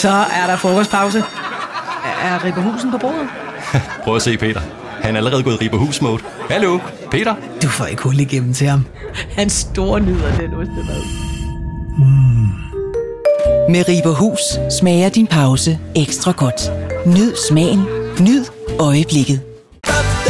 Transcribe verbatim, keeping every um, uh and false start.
Så er der frokostpause. Er Ribberhusen på bordet? Prøv at se Peter. Han er allerede gået i Ribberhus-mode. Hallo, Peter? Du får ikke hul igennem til ham. Han store nyder den ostemad. Mm. Med Ribberhus smager din pause ekstra godt. Nyd smagen. Nyd øjeblikket.